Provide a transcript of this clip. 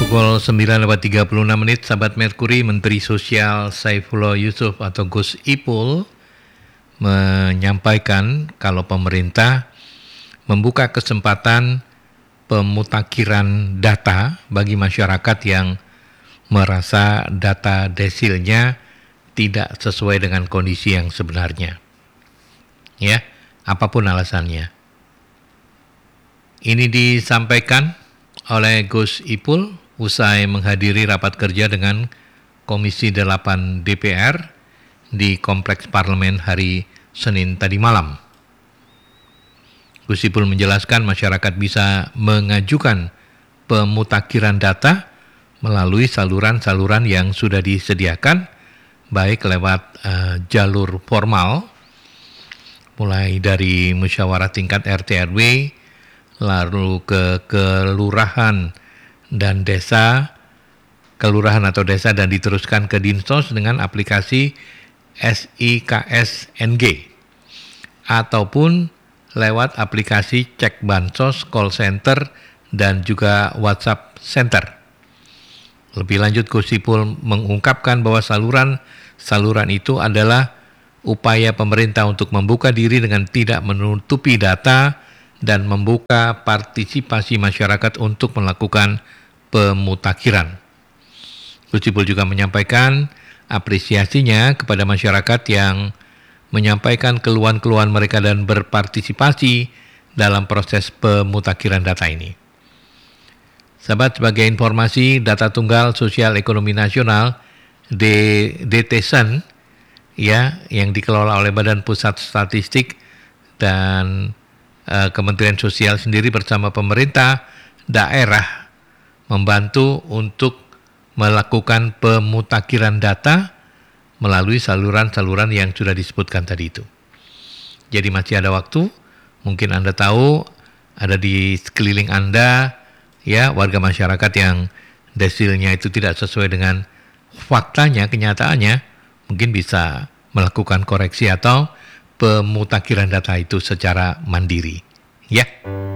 Pukul 9.36, sahabat Merkuri, Menteri Sosial Saifullah Yusuf atau Gus Ipul menyampaikan kalau pemerintah membuka kesempatan pemutakhiran data bagi masyarakat yang merasa data desilnya tidak sesuai dengan kondisi yang sebenarnya. Ya, apapun alasannya. Ini disampaikan oleh Gus Ipul usai menghadiri rapat kerja dengan Komisi 8 DPR di Kompleks Parlemen hari Senin tadi malam. Gus Ipul menjelaskan masyarakat bisa mengajukan pemutakhiran data melalui saluran-saluran yang sudah disediakan, baik lewat jalur formal, mulai dari musyawarah tingkat RT RW, lalu ke kelurahan dan desa, kelurahan atau desa, dan diteruskan ke Dinsos dengan aplikasi SIKS NG, ataupun lewat aplikasi Cek Bansos, Call Center, dan juga WhatsApp Center. Lebih lanjut, Gus Ipul mengungkapkan bahwa saluran itu adalah upaya pemerintah untuk membuka diri dengan tidak menutupi data dan membuka partisipasi masyarakat untuk melakukan pemutakhiran. Gus Ipul juga menyampaikan apresiasinya kepada masyarakat yang menyampaikan keluhan-keluhan mereka dan berpartisipasi dalam proses pemutakhiran data ini. Sahabat, sebagai informasi, data tunggal sosial ekonomi nasional DTSEN ya, yang dikelola oleh Badan Pusat Statistik dan Kementerian Sosial sendiri bersama pemerintah daerah membantu untuk melakukan pemutakhiran data melalui saluran-saluran yang sudah disebutkan tadi itu. Jadi masih ada waktu, mungkin Anda tahu ada di sekeliling Anda ya warga masyarakat yang desilnya itu tidak sesuai dengan faktanya, kenyataannya, mungkin bisa melakukan koreksi atau pemutakhiran data itu secara mandiri. Ya.